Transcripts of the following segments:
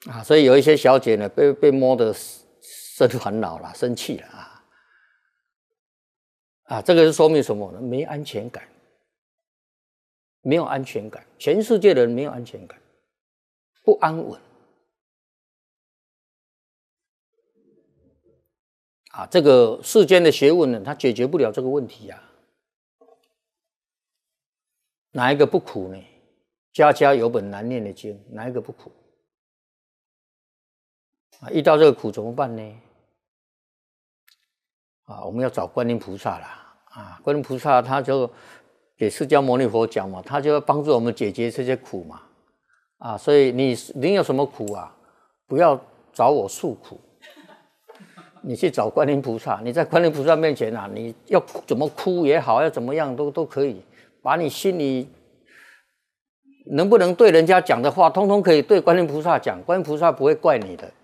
啊，所以有一些小姐呢，被摸得生烦恼了，生气了啊，这个是说明什么呢？没安全感，没有安全感，全世界的人没有安全感，不安稳啊。这个世间的学问呢，它解决不了这个问题啊。哪一个不苦呢？家家有本难念的经，哪一个不苦？啊，遇到这个苦怎么办呢？啊，我们要找观音菩萨啦！啊，观音菩萨他就给释迦牟尼佛讲嘛，他就要帮助我们解决这些苦嘛。啊，所以你有什么苦啊？不要找我诉苦，你去找观音菩萨。你在观音菩萨面前啊，你要怎么哭也好，要怎么样都可以，把你心里能不能对人家讲的话，通通可以对观音菩萨讲，观音菩萨不会怪你的。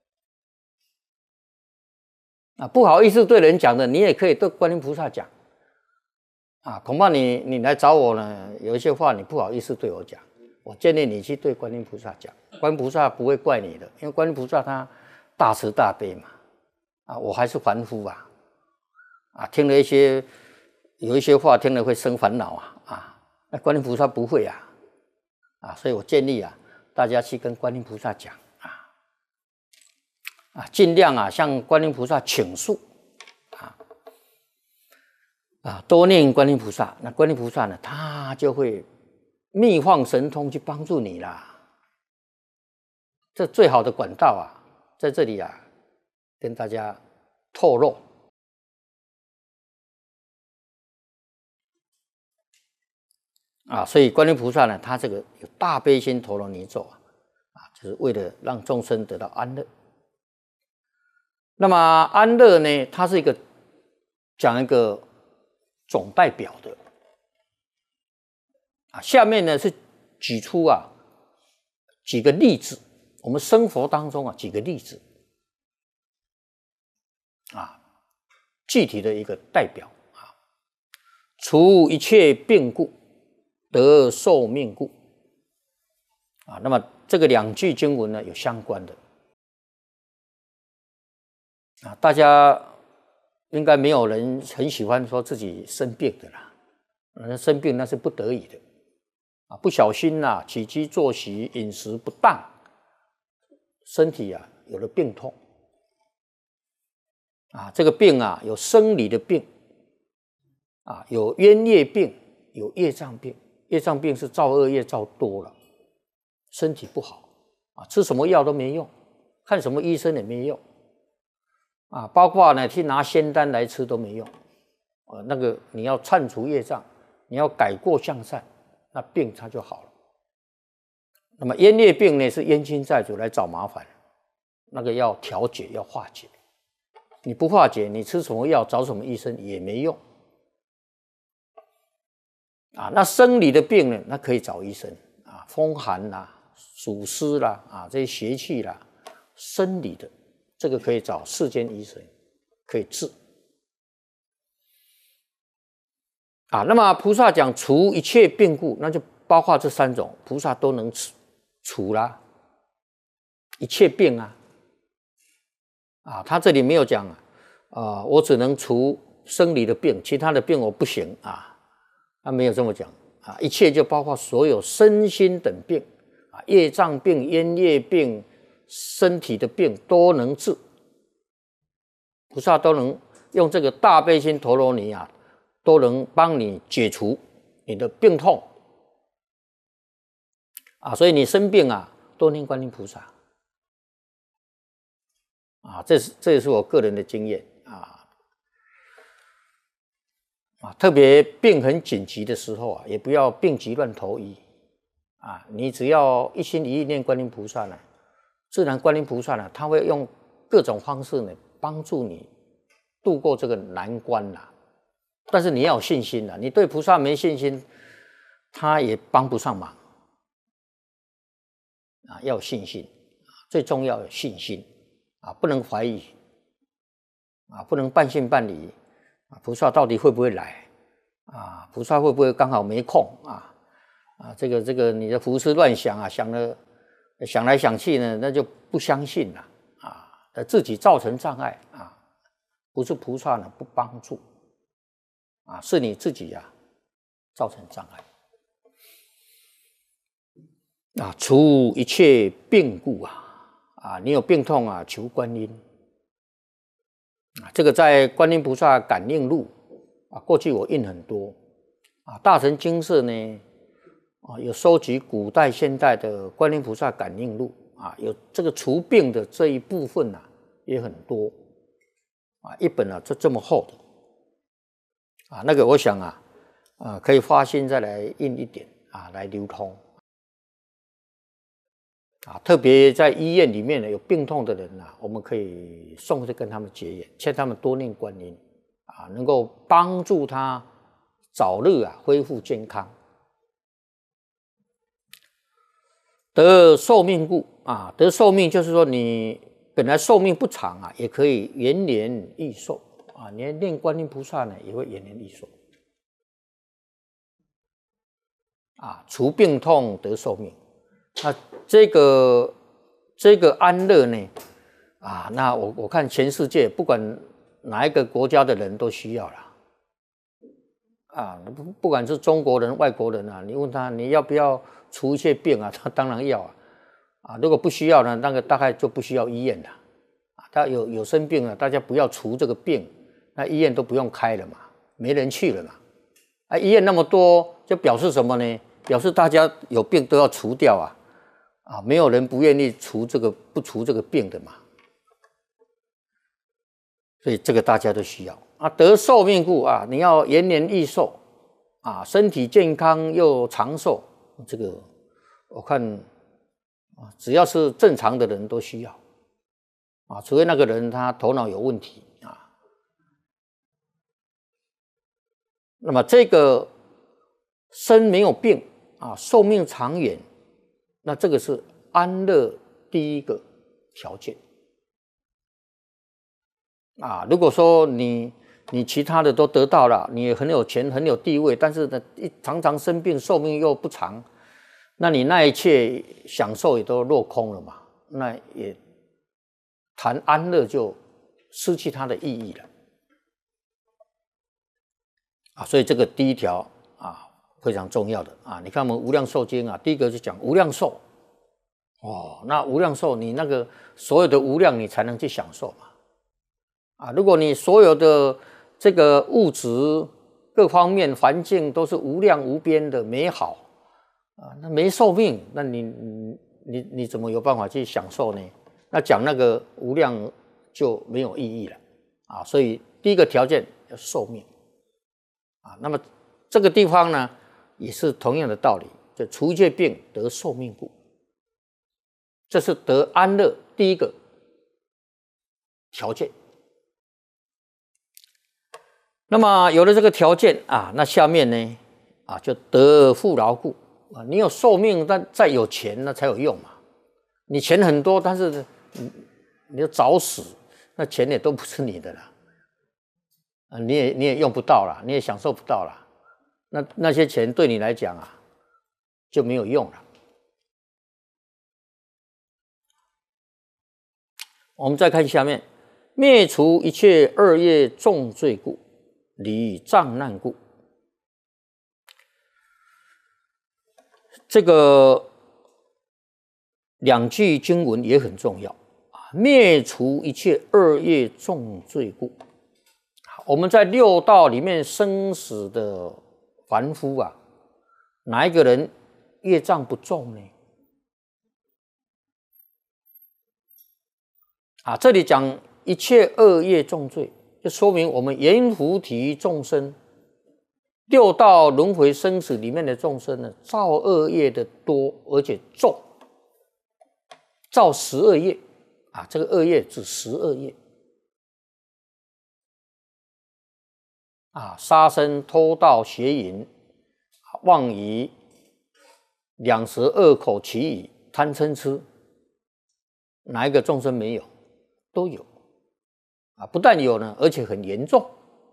啊，不好意思对人讲的，你也可以对观音菩萨讲。啊，恐怕你来找我呢，有一些话你不好意思对我讲，我建议你去对观音菩萨讲，观音菩萨不会怪你的，因为观音菩萨他大慈大悲嘛。啊，我还是凡夫啊，听了有一些话听了会生烦恼那观音菩萨不会所以我建议大家去跟观音菩萨讲尽量向观音菩萨倾诉多念观音菩萨，那观音菩萨呢，他就会密放神通去帮助你啦。这最好的管道在这里跟大家透露所以观音菩萨呢，他这个有大悲心陀罗尼咒就是为了让众生得到安乐。那么安乐呢，它是讲一个总代表的下面呢是举出几个例子，我们生活当中几个例子具体的一个代表除一切病故，得寿命故那么这个两句经文呢有相关的大家应该没有人很喜欢说自己生病的啦，生病那是不得已的不小心起居作息饮食不当，身体有了病痛这个病有生理的病有冤业病，有业障病。业障病是造恶业造多了，身体不好吃什么药都没用，看什么医生也没用包括呢去拿仙丹来吃都没用那个你要忏除业障，你要改过向善，那病它就好了。那么冤业病呢是冤亲债主来找麻烦，那个要调解要化解，你不化解，你吃什么药找什么医生也没用那生理的病呢，那可以找医生风寒暑湿这些邪气生理的这个可以找世间医生可以治那么菩萨讲除一切病故，那就包括这三种，菩萨都能除啦一切病他这里没有讲我只能除生理的病，其他的病我不行他没有这么讲一切就包括所有身心等病业障病、冤业病、身体的病都能治，菩萨都能用这个大悲心陀罗尼都能帮你解除你的病痛所以你生病多念观音菩萨这也是我个人的经验特别病很紧急的时候也不要病急乱投医你只要一心一意念观音菩萨呢，自然观音菩萨呢，他会用各种方式呢帮助你度过这个难关但是你要有信心你对菩萨没信心，他也帮不上忙要有信心最重要有信心不能怀疑不能半信半疑菩萨到底会不会来菩萨会不会刚好没空这个你的胡思乱想想了想来想去呢，那就不相信了啊，自己造成障碍啊，不是菩萨呢不帮助啊，是你自己呀造成障碍啊，除一切病故啊，你有病痛啊，求观音啊，这个在观音菩萨感应录啊，过去我印很多啊，大乘经社呢。啊，有收集古代、现代的观音菩萨感应录啊，有这个除病的这一部分啊，也很多啊，一本啊这么厚的啊，那个我想可以发心再来印一点啊，来流通啊，特别在医院里面呢有病痛的人我们可以送去跟他们结缘，劝他们多念观音啊，能够帮助他早日恢复健康。得寿命故啊，得寿命就是说你本来寿命不长也可以延年益寿啊。你念观音菩萨呢，也会延年益寿啊，除病痛得寿命。那这个安乐呢那我看全世界不管哪一个国家的人都需要啦啊，不管是中国人、外国人你问他你要不要除一切病他当然要如果不需要呢，那个大概就不需要医院了他有生病了，大家不要除这个病，那医院都不用开了嘛，没人去了嘛医院那么多，就表示什么呢？表示大家有病都要除掉没有人不愿意不除这个病的嘛，所以这个大家都需要得寿命故你要延年益寿身体健康又长寿，这个我看只要是正常的人都需要除非那个人他头脑有问题那么这个身没有病寿命长远，那这个是安乐第一个条件如果说你其他的都得到了，你也很有钱很有地位，但是呢常常生病，寿命又不长，那你那一切享受也都落空了嘛，那也谈安乐就失去它的意义了所以这个第一条非常重要的你看我们无量寿经第一个就讲无量寿那无量寿你那个所有的无量你才能去享受嘛如果你所有的这个物质各方面环境都是无量无边的美好那没寿命，那你怎么有办法去享受呢？那讲那个无量就没有意义了所以第一个条件要寿命那么这个地方呢也是同样的道理，就除一切病得寿命故，这是得安乐第一个条件。那么有了这个条件那下面呢就得富饶故你有寿命，但再有钱那才有用嘛。你钱很多，但是你就早死，那钱也都不是你的了你也用不到了，你也享受不到了，那些钱对你来讲就没有用了。我们再看下面，灭除一切恶业重罪故，离障难故。这个两句经文也很重要灭除一切恶业重罪故。我们在六道里面生死的凡夫哪一个人业障不重呢？这里讲一切恶业重罪，就说明我们阎浮提众生六道轮回生死里面的众生呢，造恶业的多，而且重，造12业这个恶业指12业杀生、偷盗、邪淫、妄语、两舌、恶口、绮语、贪嗔痴，哪一个众生没有？都有不但有呢，而且很严重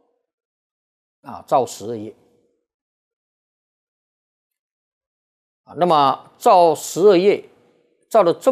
造12业那么造12业， 造了这